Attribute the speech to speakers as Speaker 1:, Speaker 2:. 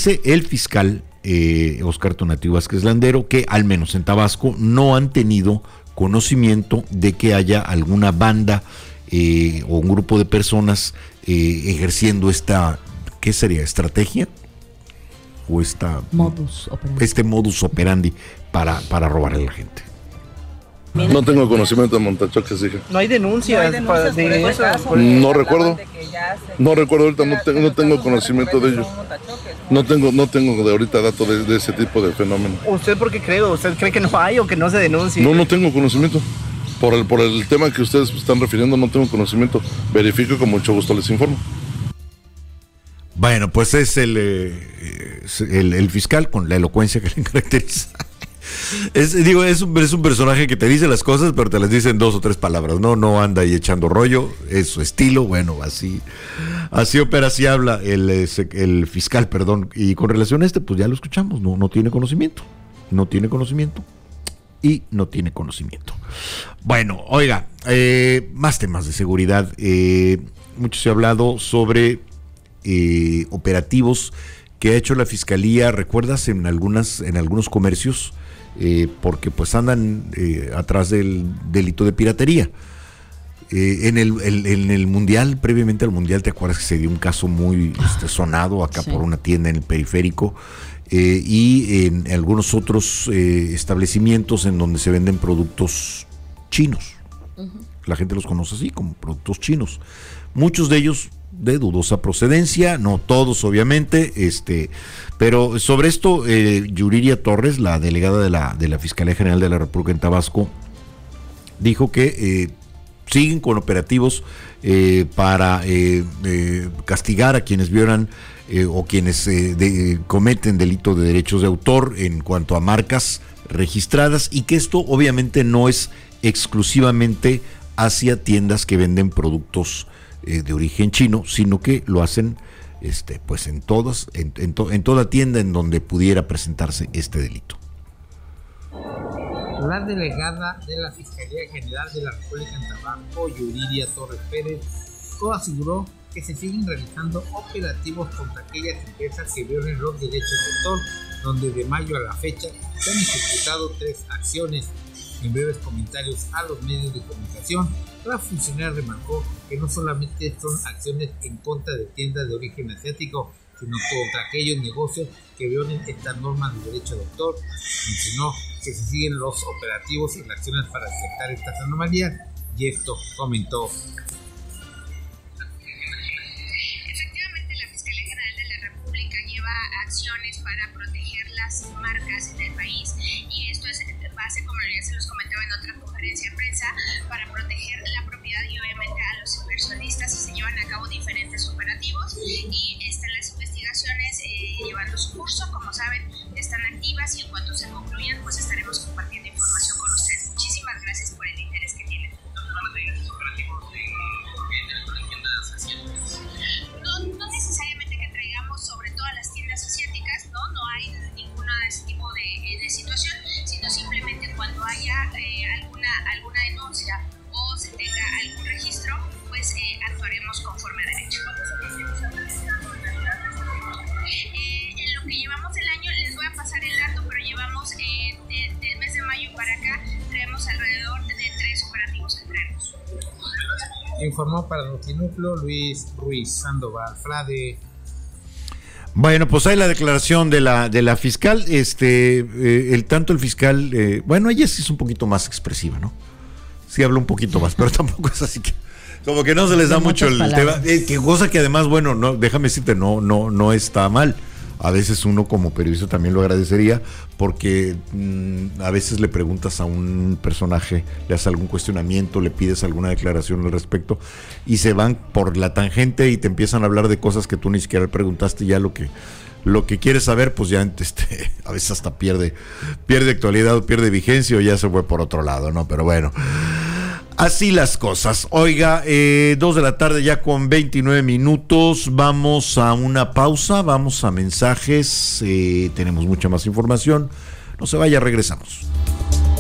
Speaker 1: Dice el fiscal Óscar Tonatiuh Vázquez Landero que al menos en Tabasco no han tenido conocimiento de que haya alguna banda o un grupo de personas ejerciendo esta, ¿qué sería? ¿Estrategia? O este modus operandi para robar a la gente.
Speaker 2: No tengo conocimiento de montachoques, hija.
Speaker 3: No hay denuncias, de eso.
Speaker 2: No recuerdo. No recuerdo ahorita, no tengo conocimiento de ello. No tengo de ahorita datos de ese tipo de fenómeno.
Speaker 3: ¿Usted por qué cree? ¿Usted cree que no hay o que no se denuncie?
Speaker 2: No tengo conocimiento. Por el tema que ustedes están refiriendo, no tengo conocimiento. Verifico y con mucho gusto les informo.
Speaker 1: Bueno, pues es el fiscal con la elocuencia que le caracteriza. Es un personaje que te dice las cosas, pero te las dice en 2 o 3 palabras, no anda ahí echando rollo, es su estilo, bueno, así opera, así habla el fiscal, perdón, y con relación a pues ya lo escuchamos, no tiene conocimiento. Bueno, oiga, más temas de seguridad, mucho se ha hablado sobre operativos que ha hecho la fiscalía, ¿recuerdas? En algunos comercios, porque pues andan atrás del delito de piratería. En el Mundial, previamente al Mundial, ¿te acuerdas que se dio un caso muy sonado acá? Sí. Por una tienda en el periférico, y en algunos otros establecimientos en donde se venden productos chinos? Uh-huh. La gente los conoce así, como productos chinos. Muchos de ellos de dudosa procedencia, no todos obviamente, pero sobre esto Yuriria Torres, la delegada de la Fiscalía General de la República en Tabasco, dijo que siguen con operativos para castigar a quienes violan o quienes cometen delito de derechos de autor en cuanto a marcas registradas, y que esto obviamente no es exclusivamente hacia tiendas que venden productos de origen chino, sino que lo hacen pues en toda tienda en donde pudiera presentarse este delito.
Speaker 4: La delegada de la Fiscalía General de la República en Tabasco, Yuriria Torres Pérez, aseguró que se siguen realizando operativos contra aquellas empresas que violen los derechos de autor, donde de mayo a la fecha se han ejecutado 3 acciones. En breves comentarios a los medios de comunicación, la funcionaria remarcó que no solamente son acciones en contra de tiendas de origen asiático, sino contra aquellos negocios que violen estas normas de derecho de autor. Mencionó que se siguen los operativos y acciones para detectar estas anomalías, y esto comentó.
Speaker 5: Efectivamente, la Fiscalía General de la República lleva acciones para proteger las marcas en el país, y esto es base, como ya se los comentaba en otra conferencia de prensa, para proteger la propiedad y obviamente a los inversionistas. Se llevan a cabo diferentes operativos y están las investigaciones llevando su curso. Como saben, están activas, y en cuanto se concluyan, pues estaremos compartiendo información con ustedes. Muchísimas gracias por el interés que tienen. ¿Van a tener esos operativos en tiendas asiáticas? No necesariamente que traigamos sobre todas las tiendas asiáticas, no hay ninguna de ese tipo de situación, sino simplemente cuando haya alguna denuncia o se tenga algún registro, pues actuaremos conforme a derecho. En lo que llevamos del año, les voy a pasar el dato, pero llevamos del mes de mayo para acá, traemos alrededor de 3 operativos que traemos.
Speaker 4: Informó para Notinúcleo Luis Ruiz Sandoval Frade.
Speaker 1: Bueno, pues hay la declaración de la fiscal, el fiscal, bueno, ella sí es un poquito más expresiva, ¿no? Sí habla un poquito más, pero tampoco es así que, como que no se les da mucho el tema, que cosa que además, bueno, no, déjame decirte, no está mal. A veces uno como periodista también lo agradecería, porque a veces le preguntas a un personaje, le haces algún cuestionamiento, le pides alguna declaración al respecto, y se van por la tangente y te empiezan a hablar de cosas que tú ni siquiera le preguntaste. Ya lo que quieres saber, pues ya a veces hasta pierde actualidad o pierde vigencia, o ya se fue por otro lado, ¿no? Pero bueno, así las cosas. Oiga, 2 de la tarde ya con 29 minutos. Vamos a una pausa, vamos a mensajes. Tenemos mucha más información. No se vaya, regresamos.